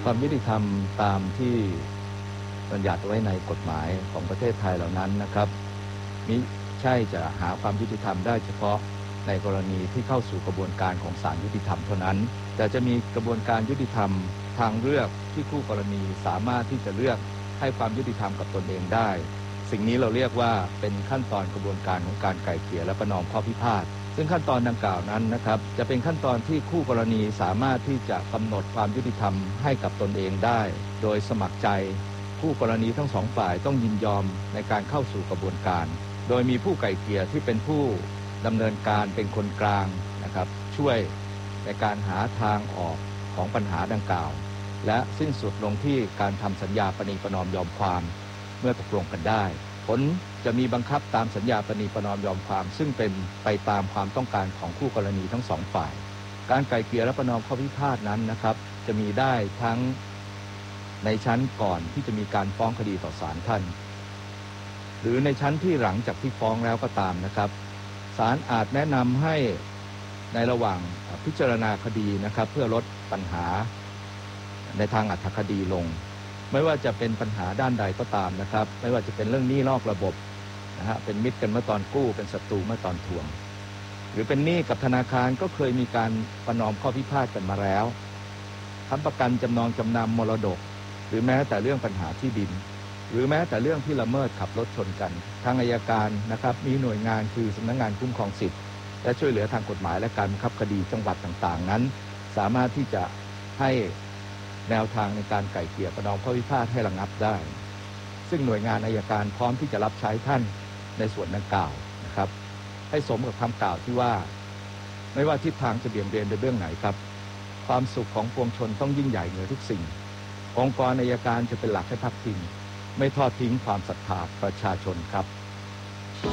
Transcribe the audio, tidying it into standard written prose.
ความยุติธรรมตามที่บัญญัติไว้ในกฎหมายของประเทศไทยเหล่านั้นนะครับมิใช่จะหาความยุติธรรมได้เฉพาะในกรณีที่เข้าสู่กระบวนการของศาลยุติธรรมเท่านั้นแต่จะมีกระบวนการยุติธรรมทางเลือกที่คู่กรณีสามารถที่จะเลือกให้ความยุติธรรมกับตนเองได้สิ่งนี้เราเรียกว่าเป็นขั้นตอนกระบวนการของการไกล่เกลี่ยและประนอมข้อพิพาทซึ่งขั้นตอนดังกล่าวนั้นนะครับจะเป็นขั้นตอนที่คู่กรณีสามารถที่จะกำหนดความยุติธรรมให้กับตนเองได้โดยสมัครใจคู่กรณีทั้งสองฝ่ายต้องยินยอมในการเข้าสู่กระบวนการโดยมีผู้ไกล่เกลี่ยที่เป็นผู้ดำเนินการเป็นคนกลางนะครับช่วยในการหาทางออกของปัญหาดังกล่าวและสิ้นสุดลงที่การทำสัญญาปณีประนอมยอมความเมื่อตกลงกันได้ผลจะมีบังคับตามสัญญาปณีประนอมยอมความซึ่งเป็นไปตามความต้องการของคู่กรณีทั้งสองฝ่ายการไกล่เกลี่ยและประนอมข้อพิพาทนั้นนะครับจะมีได้ทั้งในชั้นก่อนที่จะมีการฟ้องคดีต่อศาลท่านหรือในชั้นที่หลังจากที่ฟ้องแล้วก็ตามนะครับศาลอาจแนะนำให้ในระหว่างพิจารณาคดีนะครับเพื่อลดปัญหาในทางอรรถคดีลงไม่ว่าจะเป็นปัญหาด้านใดก็ตามนะครับไม่ว่าจะเป็นเรื่องหนี้นอกระบบนะฮะเป็นมิตรกันเมื่อตอนกู้เป็นศัตรูเมื่อตอนทวงหรือเป็นหนี้กับธนาคารก็เคยมีการประนอมข้อพิพาทกันมาแล้วค้ำประกันจำนองจำนำมรดกหรือแม้แต่เรื่องปัญหาที่ดินหรือแม้แต่เรื่องที่ละเมิดขับรถชนกันทางอัยการนะครับมีหน่วยงานคือสำนักงานคุ้มครองสิทธิและช่วยเหลือทางกฎหมายและการบังคับคดีจังหวัดต่างๆนั้นสามารถที่จะให้แนวทางในการไกล่เกลี่ยประนอมข้อพิพาทให้ระงับได้ซึ่งหน่วยงานอัยการพร้อมที่จะรับใช้ท่านในส่วนดังกล่าวนะครับให้สมกับคำกล่าวที่ว่าไม่ว่าทิศทางจะเบี่ยงเบนไปเบื้องไหนครับความสุขของปวงชนต้องยิ่งใหญ่เหนือทุกสิ่งองค์กรอัยการจะเป็นหลักให้พักพิงไม่ทอดทิ้งความศรัทธาประชาชนครับ